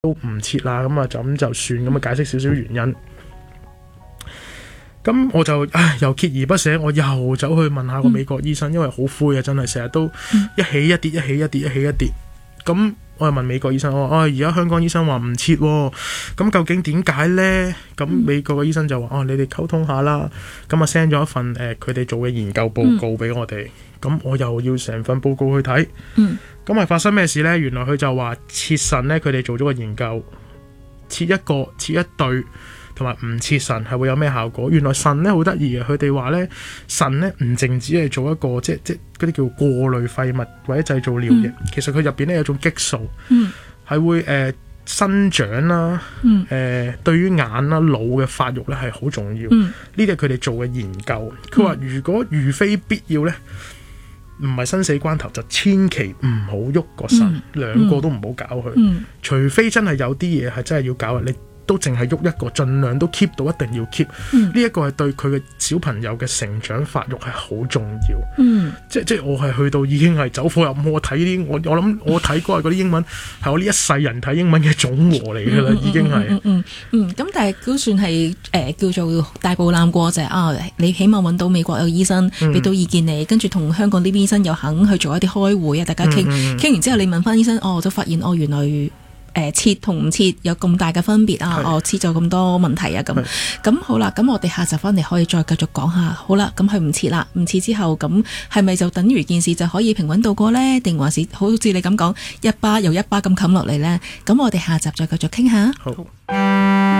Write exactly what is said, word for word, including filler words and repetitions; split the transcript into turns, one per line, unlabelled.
都唔切啦，咁啊就咁就算，咁啊解釋少少原因。咁我就唉又鍥而不捨，我又走去問下個美國醫生，嗯、因為好灰啊，真係成日都一起一跌，一起一跌，一起一跌。咁我又問美國醫生，我話：哦，而家香港醫生話唔切喎，咁究竟點解呢？咁美國嘅醫生就話：哦，你哋溝通下啦。咁啊 send 咗一份誒佢哋做嘅研究報告俾我哋。咁、嗯、我又要成份報告去睇。嗯。咁係發生咩事呢？原來佢就話切腎呢，佢哋做咗個研究，切一個切一對。同埋唔切腎係會有咩效果？原來腎咧好得意嘅，佢哋話咧腎咧唔淨止係做一個即即嗰啲叫過濾廢物或者製造尿液，嗯、其實佢入邊咧有種激素，係、嗯、會誒、呃、生長啦，誒、嗯呃、對於眼啦腦嘅發育咧係好重要。呢啲係佢哋做嘅研究。佢話如果如非必要咧，唔係生死關頭就千祈唔好喐個腎，嗯、兩個都唔好搞佢。嗯、除非真係有啲嘢係真係要搞啊，你。都淨係喐一個，盡量都 keep 到，一定要 keep。呢一個係對佢嘅小朋友嘅成長發育係好重要。嗯，即即我係去到已經係走火入魔，我睇啲我我諗我睇過嗰啲英文係我呢一世人睇英文嘅總和嚟㗎啦，已經係。嗯嗯
嗯，咁、嗯、但係都算係誒、呃、叫做大步攬過就係、是、啊，你起碼揾到美國有醫生俾到意見你，跟住同香港呢邊醫生又肯去做一啲開會啊，大家傾傾、嗯嗯、完之後，你問翻醫生，哦，就發現哦原來。誒、呃、切同唔切有咁大嘅分別啊！哦，切咗咁多問題啊！咁咁好啦，咁我哋下集翻嚟可以再繼續講下。好啦，咁佢唔切啦，唔切之後咁係咪就等於件事就可以平穩度過呢？定還是好似你咁講一巴又一巴咁冚落嚟呢？咁我哋下集再繼續傾下。好。